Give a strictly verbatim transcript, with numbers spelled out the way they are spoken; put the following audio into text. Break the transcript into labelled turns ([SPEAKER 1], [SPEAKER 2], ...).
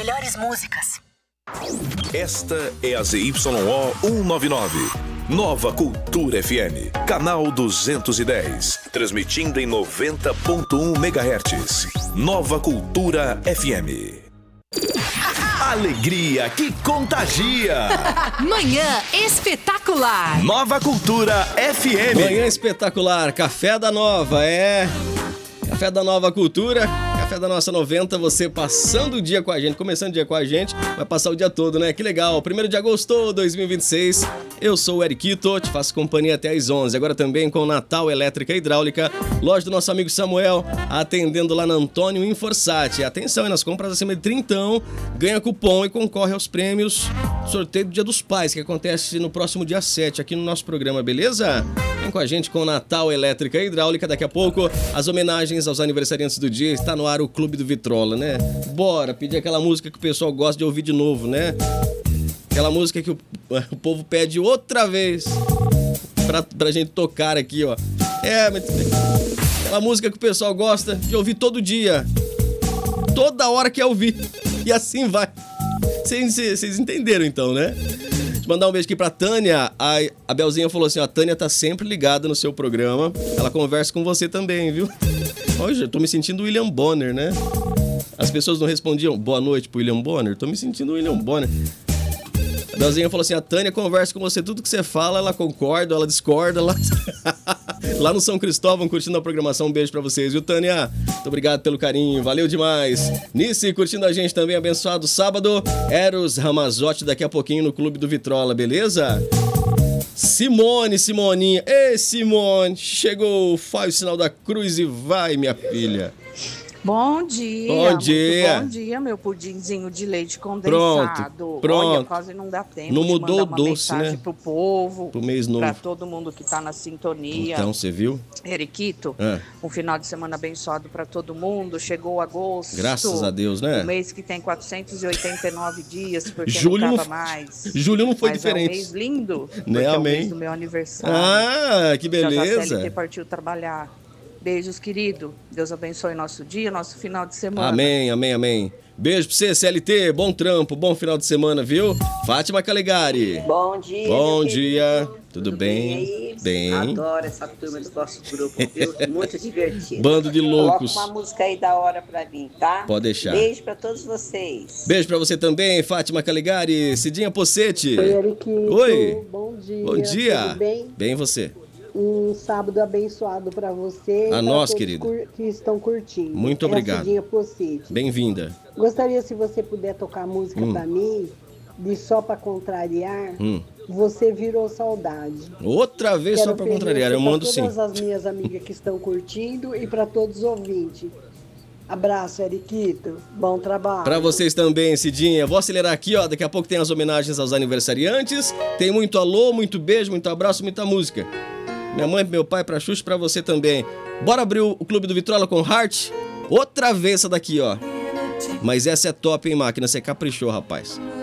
[SPEAKER 1] melhores músicas.
[SPEAKER 2] Esta é a Z Y O cento e noventa e nove. Nova Cultura F M, canal duzentos e dez, transmitindo em noventa ponto um megahertz. Nova Cultura F M. Alegria que contagia.
[SPEAKER 1] Manhã espetacular.
[SPEAKER 2] Nova Cultura F M.
[SPEAKER 3] Manhã espetacular, Café da Nova, é... Café da Nova Cultura, Café da Nossa noventa, você passando o dia com a gente, começando o dia com a gente, vai passar o dia todo, né? Que legal, primeiro de agosto de dois mil e vinte e seis, eu sou o Eriquito, te faço companhia até às onze, agora também com Natal Elétrica e Hidráulica, loja do nosso amigo Samuel, atendendo lá na Antônio Inforsati. Atenção, aí nas compras acima de trintão, ganha cupom e concorre aos prêmios, sorteio do Dia dos Pais, que acontece no próximo dia sete, aqui no nosso programa, beleza? Vem com a gente com Natal Elétrica e Hidráulica, daqui a pouco as homenagens aos aniversariantes do dia, está no ar o Clube do Vitrola, né? Bora, pedir aquela música que o pessoal gosta de ouvir de novo, né? Aquela música que o, o povo pede outra vez pra, pra gente tocar aqui, ó. É, mas aquela música que o pessoal gosta de ouvir todo dia, toda hora quer ouvir, e assim vai. Vocês entenderam então, né? Mandar um beijo aqui pra Tânia. A, a Belzinha falou assim, ó, a Tânia tá sempre ligada no seu programa. Ela conversa com você também, viu? Hoje eu tô me sentindo William Bonner, né? As pessoas não respondiam boa noite pro William Bonner. Tô me sentindo William Bonner. A Belzinha falou assim, a Tânia conversa com você, tudo que você fala, ela concorda, ela discorda. Lá, lá no São Cristóvão, curtindo a programação. Um beijo pra vocês, viu, Tânia? Muito obrigado pelo carinho, valeu demais. Nice, curtindo a gente também, abençoado sábado. Eros Ramazotti, daqui a pouquinho no Clube do Vitrola, beleza? Simone, Simoninha. Ei, Simone, chegou, faz o sinal da cruz e vai, minha filha.
[SPEAKER 4] Bom dia.
[SPEAKER 3] Bom dia.
[SPEAKER 4] Bom dia, meu pudinzinho de leite condensado.
[SPEAKER 3] Pronto, pronto.
[SPEAKER 4] Olha, quase não dá tempo
[SPEAKER 3] não
[SPEAKER 4] de
[SPEAKER 3] mudou
[SPEAKER 4] mandar
[SPEAKER 3] o
[SPEAKER 4] uma
[SPEAKER 3] doce,
[SPEAKER 4] mensagem
[SPEAKER 3] né?
[SPEAKER 4] pro povo,
[SPEAKER 3] pro mês novo,
[SPEAKER 4] pra todo mundo que tá na sintonia.
[SPEAKER 3] Então, você viu?
[SPEAKER 4] Eriquito,
[SPEAKER 3] ah.
[SPEAKER 4] um final de semana abençoado pra todo mundo. Chegou agosto.
[SPEAKER 3] Graças a Deus, né?
[SPEAKER 4] Um mês que tem quatrocentos e oitenta e nove dias, porque
[SPEAKER 3] Julho
[SPEAKER 4] não
[SPEAKER 3] não
[SPEAKER 4] tava mais.
[SPEAKER 3] Julho não foi
[SPEAKER 4] Mas
[SPEAKER 3] diferente.
[SPEAKER 4] É um mês lindo, porque
[SPEAKER 3] né?
[SPEAKER 4] é o
[SPEAKER 3] Amém.
[SPEAKER 4] mês do meu aniversário.
[SPEAKER 3] Ah, que beleza.
[SPEAKER 4] Já a C L T partiu trabalhar. Beijos, querido. Deus abençoe nosso dia, nosso final de semana.
[SPEAKER 3] Amém, amém, amém. Beijo pra você, C L T. Bom trampo, bom final de semana, viu? Fátima Calegari.
[SPEAKER 5] Bom dia.
[SPEAKER 3] Bom dia. Tudo, Tudo
[SPEAKER 5] bem?
[SPEAKER 3] Bem.
[SPEAKER 5] Adoro essa turma do nosso grupo, viu? Muito divertido.
[SPEAKER 3] Bando de loucos.
[SPEAKER 5] Coloca uma música aí da hora pra mim, tá?
[SPEAKER 3] Pode deixar.
[SPEAKER 5] Beijo pra todos vocês.
[SPEAKER 3] Beijo pra você também, Fátima Calegari. Cidinha Possete.
[SPEAKER 6] Oi, Eriquito.
[SPEAKER 3] Oi.
[SPEAKER 6] Bom dia.
[SPEAKER 3] Bom dia.
[SPEAKER 6] Tudo bem?
[SPEAKER 3] Bem você.
[SPEAKER 6] Um sábado abençoado para você.
[SPEAKER 3] A nós, querido.
[SPEAKER 6] Que estão curtindo.
[SPEAKER 3] Muito obrigado. Bem-vinda.
[SPEAKER 6] Gostaria, se você puder tocar música
[SPEAKER 3] hum.
[SPEAKER 6] para mim, de Só Pra Contrariar,
[SPEAKER 3] hum.
[SPEAKER 6] Você Virou Saudade.
[SPEAKER 3] Outra vez Quero Só Pra Contrariar, eu mando sim.
[SPEAKER 6] Para todas as minhas amigas que estão curtindo e para todos os ouvintes. Abraço, Eriquito. Bom trabalho.
[SPEAKER 3] Pra vocês também, Cidinha. Vou acelerar aqui, ó. Daqui a pouco tem as homenagens aos aniversariantes. Tem muito alô, muito beijo, muito abraço, muita música. Minha mãe, meu pai, pra Xuxa, pra você também. Bora abrir o Clube do Vitrola com Heart? Outra vez essa daqui, ó. Mas essa é top, hein, máquina? Você caprichou, rapaz.